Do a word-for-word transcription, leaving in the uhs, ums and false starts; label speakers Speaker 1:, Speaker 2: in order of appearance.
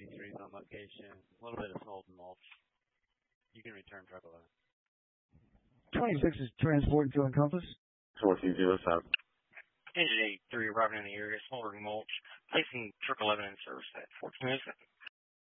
Speaker 1: eighty-three is on location. A little bit of sold mulch. You can return truck eleven.
Speaker 2: twenty-six is transporting to Encompass.
Speaker 3: fourteen zero seven.
Speaker 4: Engine eighty-three arriving in the area, smoldering mulch, placing truck eleven in service at fourteen oh seven.